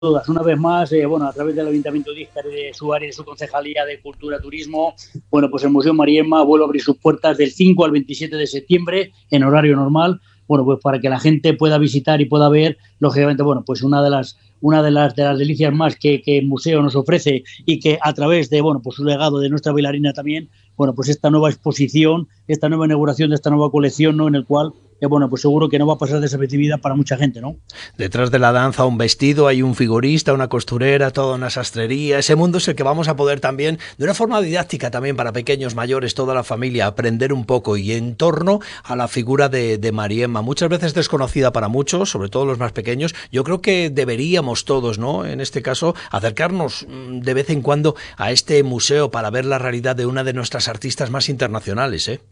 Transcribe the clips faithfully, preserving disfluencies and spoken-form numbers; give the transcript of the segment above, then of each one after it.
dudas. Una vez más, eh, bueno, a través del Ayuntamiento de Íscar y de su área, de su Concejalía de Cultura y Turismo, bueno, pues el Museo Mariemma vuelve a abrir sus puertas del cinco al veintisiete de septiembre en horario normal, bueno, pues para que la gente pueda visitar y pueda ver, lógicamente, bueno, pues una de las una de las de las delicias más que, que el museo nos ofrece y que a través de, bueno, pues su legado de nuestra bailarina también, bueno, pues esta nueva exposición, esta nueva inauguración de esta nueva colección, ¿no? En el cual que bueno, pues seguro que no va a pasar desapercibida para mucha gente, ¿no? Detrás de la danza, un vestido, hay un figurista, una costurera, toda una sastrería. Ese mundo es el que vamos a poder también, de una forma didáctica también para pequeños, mayores, toda la familia, aprender un poco y en torno a la figura de, de Mariemma, muchas veces desconocida para muchos, sobre todo los más pequeños. Yo creo que deberíamos todos, ¿no? En este caso, acercarnos de vez en cuando a este museo para ver la realidad de una de nuestras artistas más internacionales, ¿eh?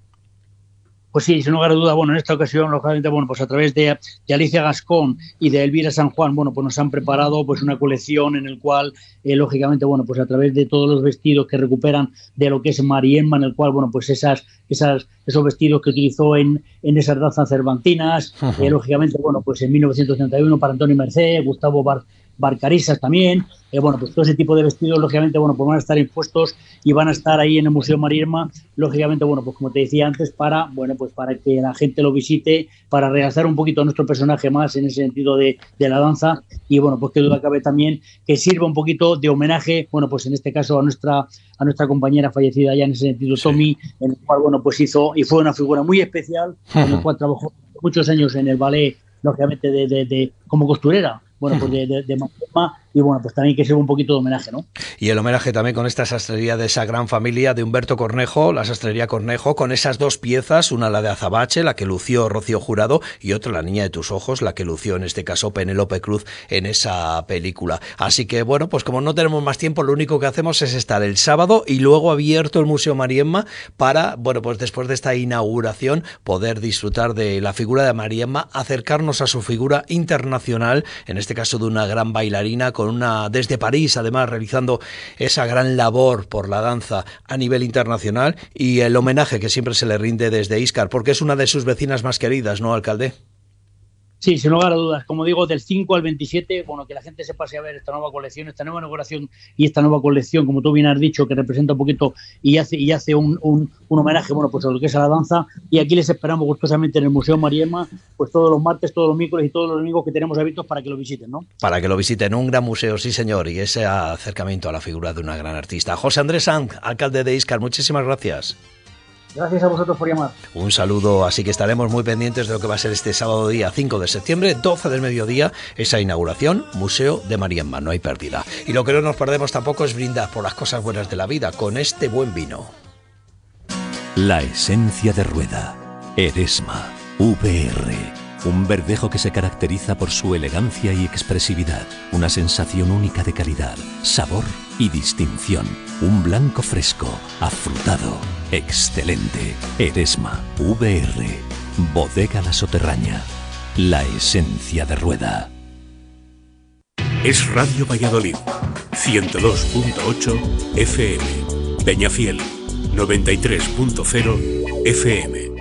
Pues sí, sin lugar a duda, bueno, en esta ocasión, lógicamente, bueno, pues a través de, de Alicia Gascón y de Elvira San Juan, bueno, pues nos han preparado pues una colección en el cual, eh, lógicamente, bueno, pues a través de todos los vestidos que recuperan de lo que es Mariemma, en el cual, bueno, pues esas, esas, esos vestidos que utilizó en, en esas danzas cervantinas, uh-huh. eh, lógicamente, bueno, pues en mil novecientos treinta y uno para Antonio Mercé, Gustavo Bar Barcarisas también, eh, bueno, pues todo ese tipo de vestidos, lógicamente, bueno, pues van a estar expuestos y van a estar ahí en el Museo Mariemma, lógicamente, bueno, pues como te decía antes, para, bueno, pues para que la gente lo visite, para realzar un poquito a nuestro personaje más en ese sentido de, de la danza y, bueno, pues que duda cabe también que sirva un poquito de homenaje, bueno, pues en este caso a nuestra a nuestra compañera fallecida ya en ese sentido, sí. Tommy, en el cual, bueno, pues hizo y fue una figura muy especial, uh-huh. en el cual trabajó muchos años en el ballet, lógicamente, de, de, de como costurera, bueno, pues de, de, de Mariemma, y bueno, pues también que sea un poquito de homenaje, ¿no? Y el homenaje también con esta sastrería de esa gran familia de Humberto Cornejo, la sastrería Cornejo, con esas dos piezas, una la de Azabache, la que lució Rocío Jurado, y otra la niña de tus ojos, la que lució en este caso Penélope Cruz en esa película. Así que bueno, pues como no tenemos más tiempo, lo único que hacemos es estar el sábado y luego abierto el Museo Mariemma para, bueno, pues después de esta inauguración poder disfrutar de la figura de Mariemma, acercarnos a su figura internacional, en este caso de una gran bailarina con una desde París, además realizando esa gran labor por la danza a nivel internacional y el homenaje que siempre se le rinde desde Íscar, porque es una de sus vecinas más queridas, ¿no, alcalde? Sí, sin lugar a dudas. Como digo, del cinco al veintisiete, bueno, que la gente se pase a ver esta nueva colección, esta nueva inauguración y esta nueva colección, como tú bien has dicho, que representa un poquito y hace y hace un, un, un homenaje, bueno, pues a lo que es a la danza. Y aquí les esperamos gustosamente en el Museo Mariemma, pues todos los martes, todos los miércoles y todos los domingos que tenemos abiertos para que lo visiten, ¿no? Para que lo visiten, un gran museo, sí señor, y ese acercamiento a la figura de una gran artista. José Andrés Sanz, alcalde de Íscar, muchísimas gracias. Gracias a vosotros por llamar. Un saludo, así que estaremos muy pendientes de lo que va a ser este sábado día cinco de septiembre, doce del mediodía, esa inauguración, Museo de Mariemma, no hay pérdida. Y lo que no nos perdemos tampoco es brindar por las cosas buenas de la vida con este buen vino. La esencia de Rueda, Eresma, V R. Un verdejo que se caracteriza por su elegancia y expresividad, una sensación única de calidad, sabor y distinción. Un blanco fresco, afrutado, excelente. Eresma, V R, Bodega La Soterraña, la esencia de Rueda. Es Radio Valladolid, ciento dos punto ocho F M, Peñafiel, noventa y tres punto cero F M.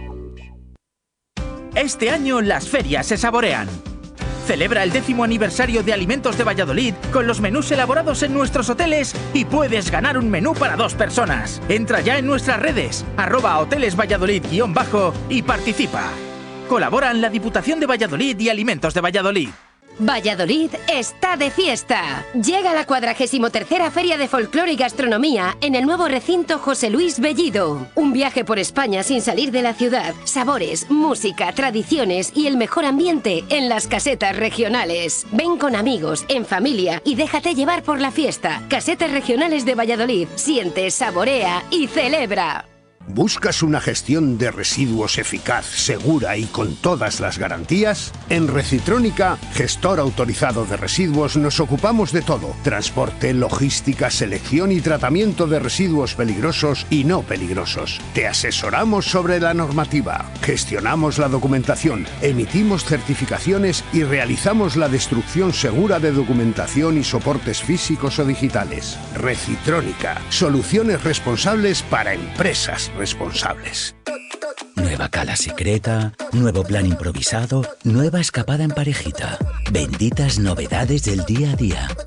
Este año las ferias se saborean. Celebra el décimo aniversario de Alimentos de Valladolid con los menús elaborados en nuestros hoteles y puedes ganar un menú para dos personas. Entra ya en nuestras redes, arroba hoteles Valladolid guión bajo y participa. Colaboran la Diputación de Valladolid y Alimentos de Valladolid. Valladolid está de fiesta. Llega la cuadragésimo tercera Feria de Folclore y Gastronomía en el nuevo recinto José Luis Bellido. Un viaje por España sin salir de la ciudad. Sabores, música, tradiciones y el mejor ambiente en las casetas regionales. Ven con amigos, en familia y déjate llevar por la fiesta. Casetas regionales de Valladolid. Siente, saborea y celebra. ¿Buscas una gestión de residuos eficaz, segura y con todas las garantías? En Recitrónica, gestor autorizado de residuos, nos ocupamos de todo. Transporte, logística, selección y tratamiento de residuos peligrosos y no peligrosos. Te asesoramos sobre la normativa, gestionamos la documentación, emitimos certificaciones y realizamos la destrucción segura de documentación y soportes físicos o digitales. Recitrónica, soluciones responsables para empresas responsables. Nueva cala secreta, nuevo plan improvisado, nueva escapada en parejita. Benditas novedades del día a día.